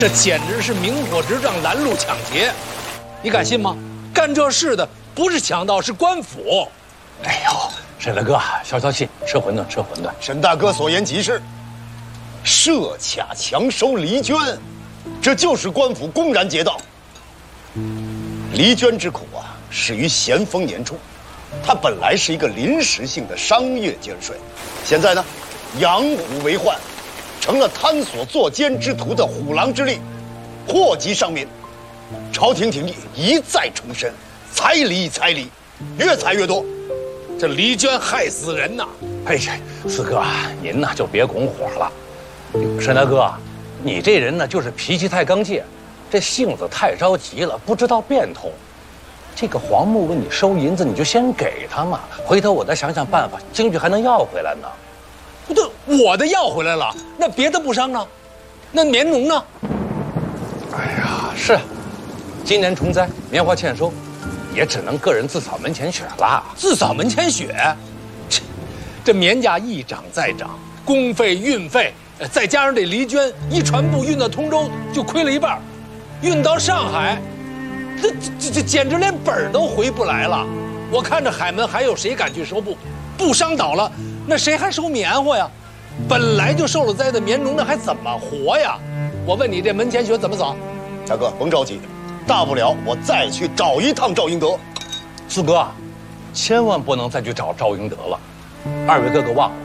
这简直是明火执仗、拦路抢劫，你敢信吗？干这事的不是强盗，是官府。 哎呦，沈大哥，消消气，吃馄饨，吃馄饨。 沈大哥所言极是，设卡强收黎娟，这就是官府公然劫盗。黎娟之苦啊，始于咸丰年初，它本来是一个临时性的商业奸税，现在呢，养虎为患，成了贪索作奸之徒的虎狼之力，祸及上民。朝廷廷议一再重申，彩礼，越裁越多。 这黎娟害死人呐！ 哎呀，四哥，您呐就别拱火了。沈大哥，你这人呢就是脾气太刚劲，这性子太着急了，不知道变通。这个黄木问你收银子，你就先给他嘛，回头我再想想办法，兴许还能要回来呢。 不对，我的要回来了，那别的布商呢？那棉农呢？ 哎呀，是，今年虫灾，棉花欠收，也只能个人自扫门前雪了。 自扫门前雪，这棉价一涨再涨，工费、运费，再加上这黎娟一船布运到通州就亏了一半，运到上海，这简直连本儿都回不来了。我看着海门还有谁敢去收布？布商倒了，那谁还收棉花呀？本来就受了灾的棉农，那还怎么活呀？我问你，这门前雪怎么扫？ 大哥，甭着急，大不了我再去找一趟赵英德。 四哥，千万不能再去找赵英德了。二位哥哥忘了，